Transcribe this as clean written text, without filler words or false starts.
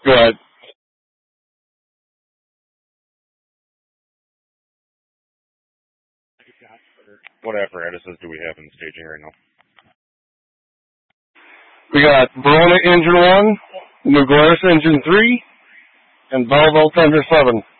Go ahead. What apparatuses do we have in staging right now? We got Verona Engine 1, New Glarus Engine 3, and Belleville Tender 7.